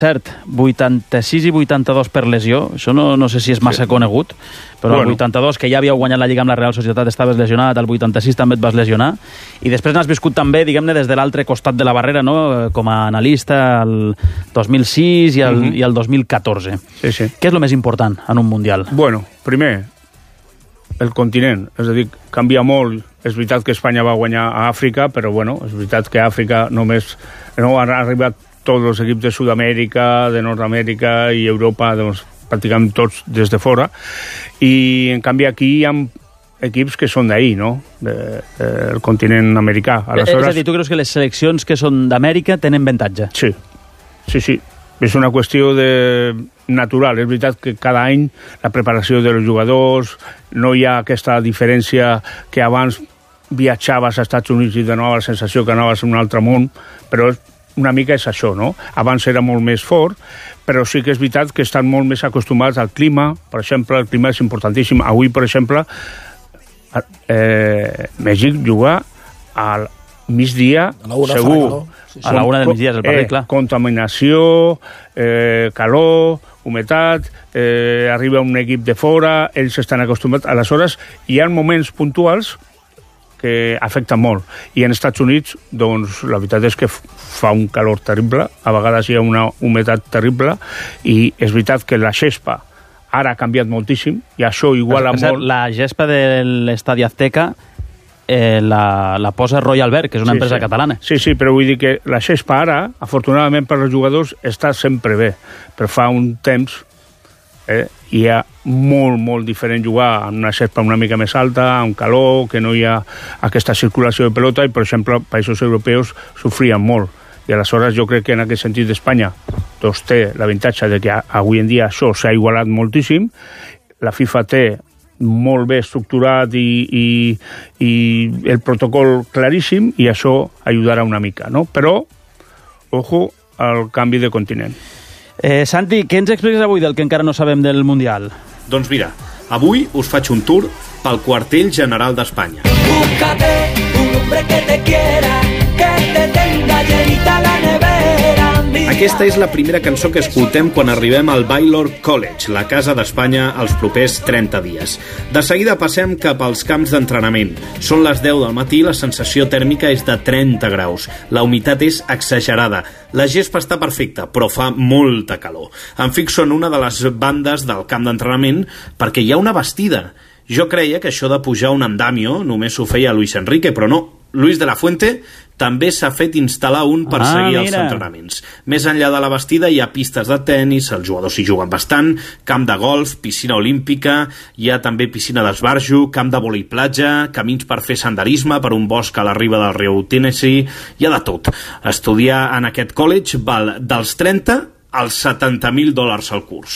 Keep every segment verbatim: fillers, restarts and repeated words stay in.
Cert, vuitanta-sis i vuitanta-dos per lesió, això no, no sé si és massa sí. conegut, però bueno. El vuitanta-dos, que ja havíeu guanyat la Lliga amb la Real Societat, estaves lesionat, el vuitanta-sis també et vas lesionar, i després n'has viscut també, diguem-ne, des de l'altre costat de la barrera, no? Com a analista, el dos mil sis i el, uh-huh. i el dos mil catorze. Sí, sí. Què és el més important en un Mundial? Bueno, primer, el continent, és a dir, canvia molt. És veritat que Espanya va guanyar a Àfrica, però bueno, és veritat que a Àfrica només no han arribat tots els equips de Sud-amèrica, de Nord-amèrica i Europa, doncs, pràcticament tots des de fora, i en canvi aquí hi ha equips que són d'ahir, no? De, de, del continent americà. Aleshores... És a dir, tu creus que les seleccions que són d'Amèrica tenen avantatge? Sí, sí, sí. És una qüestió de natural. És veritat que cada any la preparació dels jugadors, no hi ha aquesta diferència que abans viatjaves als Estats Units i de nou la sensació que anaves a un altre món, però una mica és això, no? Abans era molt més fort, però sí que és veritat que estan molt més acostumats al clima. Per exemple, el clima és importantíssim. Avui, per exemple, eh, Mèxic juga al migdia, segur. Sí, sí. A la una del migdia és el partit, eh, clar. Contaminació, eh, calor, humitat, eh, arriba un equip de fora, ells estan acostumats. Aleshores, hi ha moments puntuals que afecta molt. I en Estats Units, doncs, la veritat és que fa un calor terrible, a vegades hi ha una humitat terrible, i és veritat que la gespa ara ha canviat moltíssim, i això iguala per, per molt... La gespa de l'Estadi Azteca eh, la, la posa Royal Berg, que és una sí, empresa sí. catalana. Sí, sí, però vull dir que la gespa ara, afortunadament per als jugadors, està sempre bé. Però fa un temps eh, hi ha molt, molt diferent jugar en una gespa una mica més alta, amb calor, que no hi ha aquesta circulació de pelota, i, per exemple, països europeus sofrien molt. I aleshores jo crec que en aquest sentit d'Espanya doncs té l'avantatge de que avui en dia això s'ha igualat moltíssim. La FIFA té molt bé estructurat i, i, i el protocol claríssim, i això ajudarà una mica, no? Però, ojo, al canvi de continent. Eh, Santi, què ens expliques avui del que encara no sabem del Mundial? Doncs mira, avui us faig un tour pel quartel general d'Espanya. Búscate un hombre que te quiera, que te tenga llenita la nevera. Aquesta és la primera cançó que escoltem quan arribem al Baylor College, la casa d'Espanya, els propers trenta dies. De seguida passem cap als camps d'entrenament. Són les deu del matí, la sensació tèrmica és de trenta graus. La humitat és exagerada. La gespa està perfecta, però fa molta calor. Em fixo en una de les bandes del camp d'entrenament perquè hi ha una bastida. Jo creia que això de pujar un andamio només ho feia Luis Enrique, però no. Luis de la Fuente també s'ha fet instal·lar un per ah, seguir mira. els entrenaments. Més enllà de la bastida hi ha pistes de tennis, els jugadors hi juguen bastant, camp de golf, piscina olímpica, hi ha també piscina d'esbarjo, camp de vòlei platja, camins per fer senderisme per un bosc a la riba del riu Tennessee, hi ha de tot. Estudiar en aquest college val dels trenta als setanta mil dòlars al curs.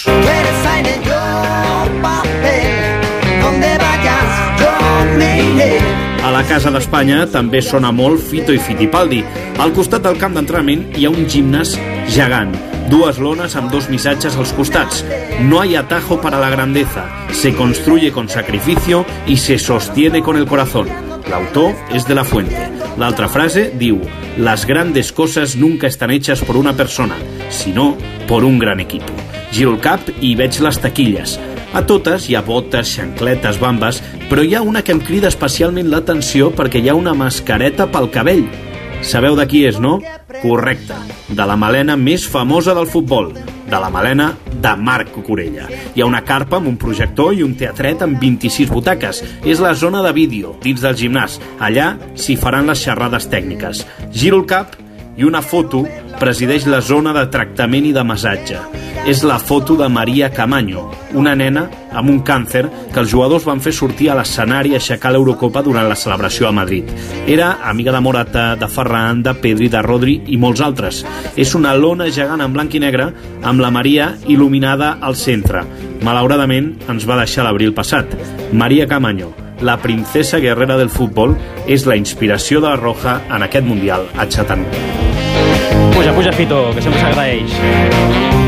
A la casa d'Espanya també sona molt Fito i Fittipaldi. Al costat del camp d'entrenament hi ha un gimnàs gegant, dues lones amb dos missatges als costats. No hay atajo para la grandeza, se construye con sacrificio y se sostiene con el corazón. L'autor és de la Fuente. L'altra frase diu: las grandes cosas nunca están hechas por una persona, sino por un gran equipo. Giro el cap i veig les taquilles. A totes hi ha botes, xancletes, bambes, però hi ha una que em crida especialment l'atenció perquè hi ha una mascareta pel cabell. Sabeu de qui és, no? Correcte, de la melena més famosa del futbol, de la melena de Marc Cucurella. Hi ha una carpa amb un projector i un teatret amb vint-i-sis butaques. És la zona de vídeo, dins del gimnàs. Allà s'hi faran les xerrades tècniques. Giro el cap i una foto presideix la zona de tractament i de massatge. És la foto de Maria Camaño, una nena amb un càncer que els jugadors van fer sortir a l'escenari a aixecar l'Eurocopa durant la celebració a Madrid. Era amiga de Morata, de Ferran, de Pedri, de Rodri i molts altres. És una lona gegant en blanc i negre amb la Maria il·luminada al centre. Malauradament ens va deixar l'abril passat. Maria Camaño, la princesa guerrera del futbol, és la inspiració de la Roja en aquest Mundial a Chattanooga. Puja, puja, Fito, que sempre s'agraeix.